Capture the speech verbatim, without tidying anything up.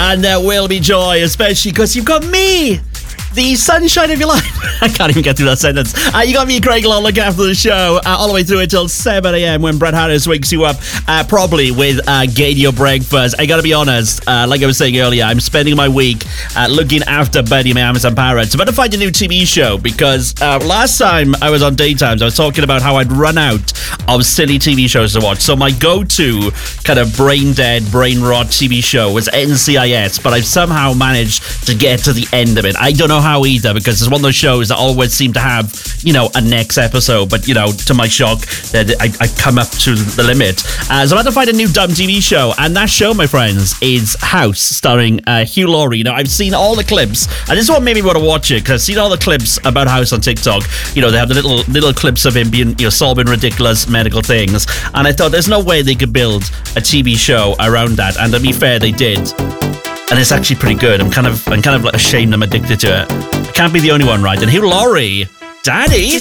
And there will be joy, especially because you've got me, the sunshine of your life. I can't even get through that sentence. Uh, you got me, Craig Law, looking after the show uh, all the way through until seven a.m. when Brett Harris wakes you up, uh, probably with uh, Gain Your Breakfast. I gotta be honest, uh, like I was saying earlier, I'm spending my week uh, looking after Betty, my Amazon parrots. I'm about to find a new T V show because uh, last time I was on Daytimes, I was talking about how I'd run out of silly T V shows to watch. So my go-to kind of brain-dead, brain-rot T V show was N C I S, but I've somehow managed to get to the end of it. I don't know how either, because it's one of those shows that always seem to have, you know, a next episode, but, you know, to my shock, that I, I come up to the limit. Uh, so I had to find a new dumb T V show, and that show, my friends, is House, starring uh, Hugh Laurie. Now, I've seen all the clips, and this is what made me want to watch it, because I've seen all the clips about House on TikTok. You know, they have the little little clips of him being, you know, solving ridiculous medical things, and I thought there's no way they could build a T V show around that, and to be fair, they did. And it's actually pretty good. I'm kind of I'm kind of like ashamed I'm addicted to it. I can't be the only one, right? And Hugh Laurie, Daddy.